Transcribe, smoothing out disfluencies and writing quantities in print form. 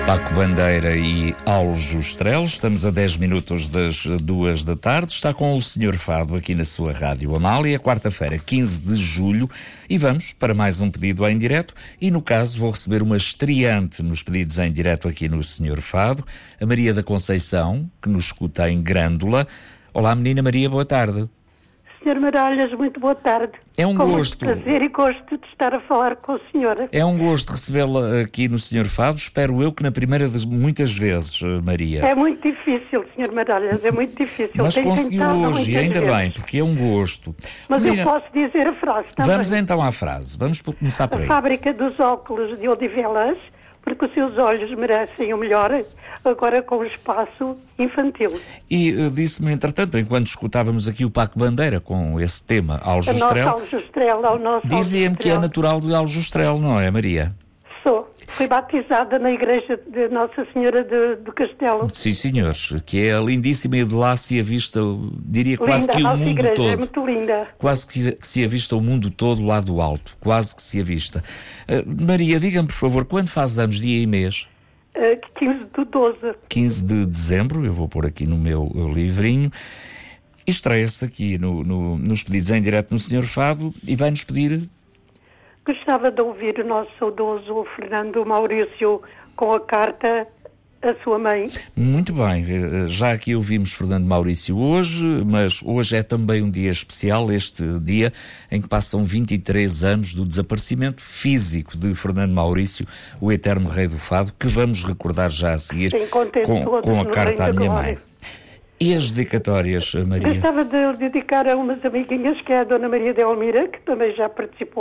Paco Bandeira e Aljustrel. Estamos a 10 minutos das 2 da tarde. Está com o Senhor Fado aqui na sua Rádio Amália, quarta-feira, 15 de julho, e vamos para mais um pedido em direto. E no caso vou receber uma estreante nos pedidos em direto aqui no Senhor Fado, a Maria da Conceição, que nos escuta em Grândola. Olá, menina Maria, boa tarde. Sr. Maralhas, muito boa tarde. É um com gosto. Muito prazer e gosto de estar a falar com a senhora. É um gosto recebê-la aqui no Senhor Fado. Espero eu que na primeira das muitas vezes, Maria. É muito difícil, Sr. Maralhas, é muito difícil. Mas conseguiu hoje, e ainda vezes. bem, porque é um gosto. Mas Menina, eu posso dizer a frase também. vamos então à frase. Vamos começar por aí. A fábrica dos óculos de Odivelas, porque os seus olhos merecem o melhor, agora com o espaço infantil. E disse-me, entretanto, enquanto escutávamos aqui o Paco Bandeira com esse tema, Aljustrel, dizia-me que é natural de Aljustrel, não é, Maria? Sou. Fui batizada na igreja de Nossa Senhora do Castelo. Sim, senhores, que é lindíssima e de lá se avista, diria, Linda, quase que o nossa mundo igreja todo. é muito linda. Quase que se avista o mundo todo lá do alto. Quase que se avista. Maria, diga-me, por favor, quando faz anos, dia e mês? 15 de 12. 15 de dezembro, eu vou pôr aqui no meu livrinho. E estreia-se aqui nos pedidos em direto no Senhor Fado e vai-nos pedir... Gostava de ouvir o nosso saudoso Fernando Maurício com a carta à sua mãe. Muito bem, já aqui ouvimos Fernando Maurício hoje, mas hoje é também um dia especial, este dia em que passam 23 anos do desaparecimento físico de Fernando Maurício, o eterno rei do fado, que vamos recordar já a seguir. Sim, com a carta à minha mãe. E as dedicatórias, Maria? Gostava de dedicar a umas amiguinhas, que é a Dona Maria de Almira, que também já participou